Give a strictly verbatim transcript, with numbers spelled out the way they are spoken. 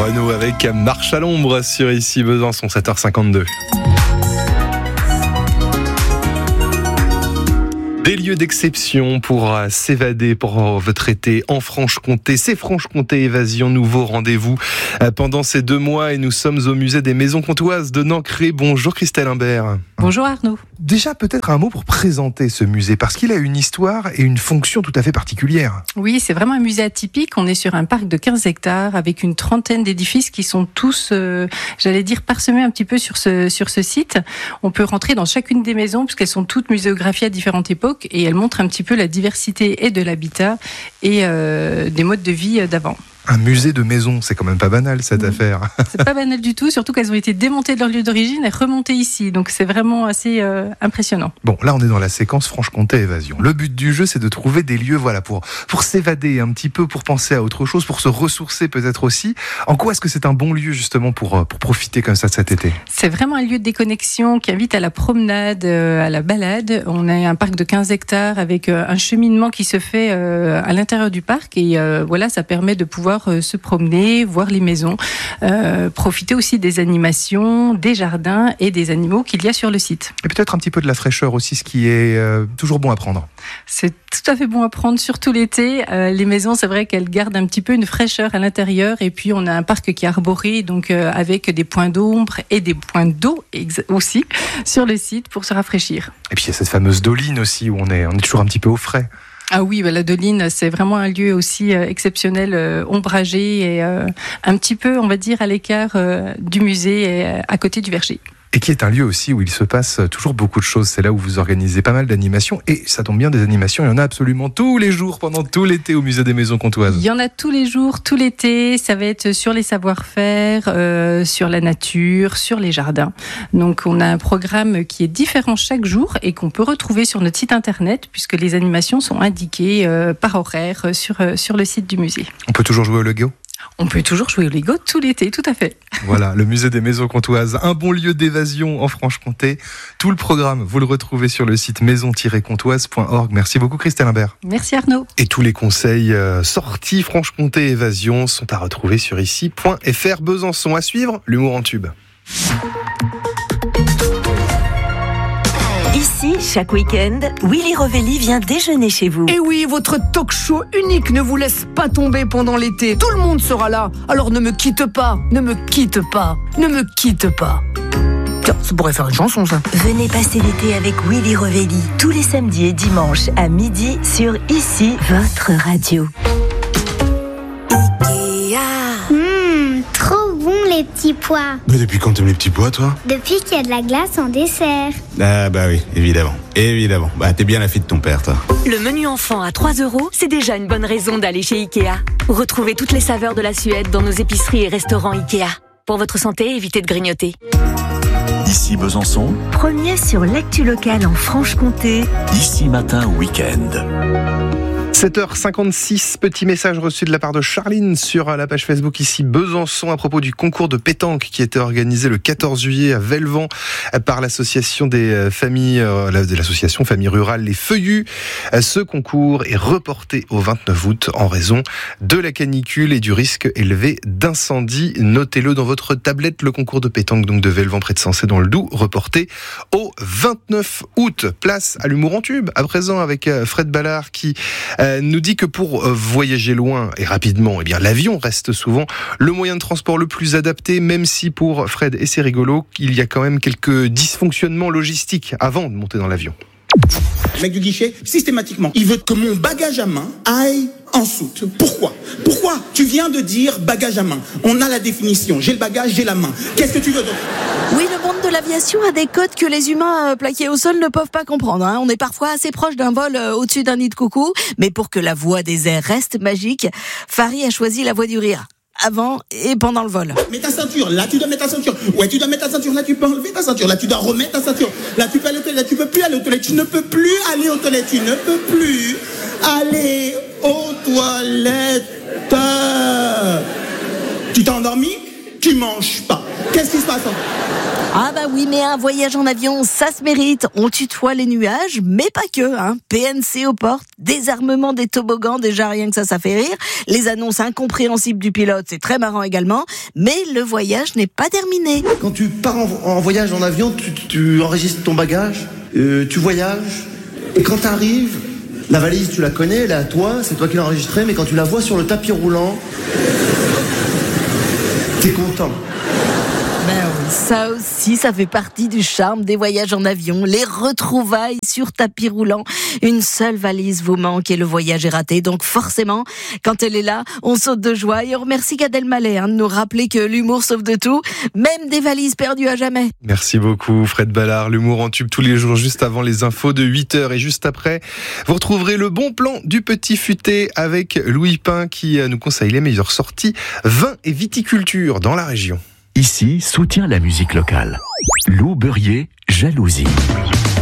Renaud avec Marche à l'ombre sur ici Besançon, sept heures cinquante-deux. Des lieux d'exception pour s'évader pour votre été en Franche-Comté. C'est Franche-Comté Évasion, nouveau rendez-vous pendant ces deux mois et nous sommes au musée des Maisons Comtoises de Nancré. Bonjour Christelle Imbert. Bonjour Arnaud. Déjà peut-être un mot pour présenter ce musée parce qu'il a une histoire et une fonction tout à fait particulière. Oui, c'est vraiment un musée atypique. On est sur un parc de quinze hectares avec une trentaine d'édifices qui sont tous, euh, j'allais dire, parsemés un petit peu sur ce, sur ce site. On peut rentrer dans chacune des maisons puisqu'elles sont toutes muséographiées à différentes époques et elles montrent un petit peu la diversité et de l'habitat et euh, des modes de vie d'avant. Un musée de maisons, c'est quand même pas banal cette mmh. affaire. C'est pas banal du tout, surtout qu'elles ont été démontées de leur lieu d'origine et remontées ici. Donc c'est vraiment assez euh, impressionnant. Bon, là on est dans la séquence Franche-Comté Évasion. Le but du jeu, c'est de trouver des lieux, voilà, pour pour s'évader un petit peu, pour penser à autre chose, pour se ressourcer peut-être aussi. En quoi est-ce que c'est un bon lieu justement pour pour profiter comme ça de cet été ? C'est vraiment un lieu de déconnexion qui invite à la promenade, à la balade. On a un parc de quinze hectares avec un cheminement qui se fait à l'intérieur du parc et euh, voilà, ça permet de pouvoir se promener, voir les maisons, euh, profiter aussi des animations, des jardins et des animaux qu'il y a sur le site. Et peut-être un petit peu de la fraîcheur aussi, ce qui est euh, toujours bon à prendre. C'est tout à fait bon à prendre, surtout l'été. Euh, les maisons, c'est vrai qu'elles gardent un petit peu une fraîcheur à l'intérieur et puis on a un parc qui est arboré, donc euh, avec des points d'ombre et des points d'eau ex- aussi sur le site pour se rafraîchir. Et puis il y a cette fameuse doline aussi où on est, on est toujours un petit peu au frais. Ah oui, bah la Doline, c'est vraiment un lieu aussi euh, exceptionnel, euh, ombragé et euh, un petit peu, on va dire, à l'écart euh, du musée et euh, à côté du verger. Et qui est un lieu aussi où il se passe toujours beaucoup de choses. C'est là où vous organisez pas mal d'animations. Et ça tombe bien, des animations, il y en a absolument tous les jours, pendant tout l'été au musée des Maisons Comtoises. Il y en a tous les jours, tout l'été. Ça va être sur les savoir-faire, euh, sur la nature, sur les jardins. Donc on a un programme qui est différent chaque jour et qu'on peut retrouver sur notre site internet puisque les animations sont indiquées euh, par horaire sur, euh, sur le site du musée. On peut toujours jouer au Lego ? On peut toujours jouer au Lego tout l'été, tout à fait. Voilà, le musée des Maisons Comtoises, un bon lieu d'évasion en Franche-Comté. Tout le programme, vous le retrouvez sur le site maison tiret comtoise point org. Merci beaucoup Christelle Imbert. Merci Arnaud. Et tous les conseils euh, sortis Franche-Comté Évasion sont à retrouver sur ici point f r. Besançon. À suivre, l'humour en tube. Ici, chaque week-end, Willy Rovelli vient déjeuner chez vous. Et oui, votre talk show unique ne vous laisse pas tomber pendant l'été. Tout le monde sera là. Alors ne me quitte pas, ne me quitte pas, ne me quitte pas. Tiens, ça pourrait faire une chanson, ça. Venez passer l'été avec Willy Rovelli, tous les samedis et dimanches à midi sur Ici, votre radio. Les petits pois. Mais depuis quand t'aimes les petits pois, toi ? Depuis qu'il y a de la glace en dessert. Ah bah oui, évidemment, évidemment. Bah t'es bien la fille de ton père, toi. Le menu enfant à trois euros, c'est déjà une bonne raison d'aller chez Ikea. Retrouvez toutes les saveurs de la Suède dans nos épiceries et restaurants Ikea. Pour votre santé, évitez de grignoter. Ici Besançon. Premier sur l'actu locale en Franche-Comté. Ici matin week-end. sept heures cinquante-six, petit message reçu de la part de Charline sur la page Facebook ici Besançon à propos du concours de pétanque qui était organisé le quatorze juillet à Velvan par l'association des familles, de l'association Famille Rurale Les Feuillus. Ce concours est reporté au vingt-neuf août en raison de la canicule et du risque élevé d'incendie. Notez-le dans votre tablette, le concours de pétanque donc de Velvan près de Sensé dans le Doubs, reporté au vingt-neuf août. Place à l'humour en tube à présent avec Fred Ballard qui nous dit que pour voyager loin et rapidement, eh bien, l'avion reste souvent le moyen de transport le plus adapté, même si pour Fred, et c'est rigolo, il y a quand même quelques dysfonctionnements logistiques avant de monter dans l'avion. Le mec du guichet, systématiquement, il veut que mon bagage à main aille en soute. Pourquoi ? Pourquoi ? Tu viens de dire bagage à main. On a la définition. J'ai le bagage, j'ai la main. Qu'est-ce que tu veux donc ? Oui, le monde de l'aviation a des codes que les humains euh, plaqués au sol ne peuvent pas comprendre. Hein. On est parfois assez proche d'un vol euh, au-dessus d'un nid de coucou, mais pour que la voie des airs reste magique, Farid a choisi la voie du rire. Avant et pendant le vol. Mets ta ceinture, là tu dois mettre ta ceinture. Ouais, tu dois mettre ta ceinture, là tu peux enlever ta ceinture, là tu dois remettre ta ceinture. Là tu peux aller aux toilettes, là tu peux plus aller aux toilettes, tu ne peux plus aller aux toilettes, tu ne peux plus aller aux toilettes. Tu t'es endormi ? Tu manges pas. Qu'est-ce qui se passe? Ah bah oui, mais un voyage en avion, ça se mérite. On tutoie les nuages, mais pas que. Hein. P N C aux portes, désarmement des toboggans, déjà rien que ça, ça fait rire. Les annonces incompréhensibles du pilote, c'est très marrant également. Mais le voyage n'est pas terminé. Quand tu pars en, en voyage en avion, tu, tu enregistres ton bagage, euh, tu voyages, et quand t'arrives, la valise, tu la connais, elle est à toi, c'est toi qui l'as enregistrée, mais quand tu la vois sur le tapis roulant, t'es content. Ben oui, ça aussi, ça fait partie du charme des voyages en avion. Les retrouvailles sur tapis roulant. Une seule valise vous manque et le voyage est raté. Donc forcément, quand elle est là, on saute de joie. Et on remercie Gad Elmaleh hein, de nous rappeler que l'humour sauve de tout, même des valises perdues à jamais. Merci beaucoup Fred Ballard. L'humour en tube tous les jours, juste avant les infos de huit heures. Et juste après, vous retrouverez le bon plan du Petit Futé avec Louis Pin qui nous conseille les meilleures sorties vin et viticulture dans la région. Ici, soutient la musique locale. Lou Beurrier, Jalousie.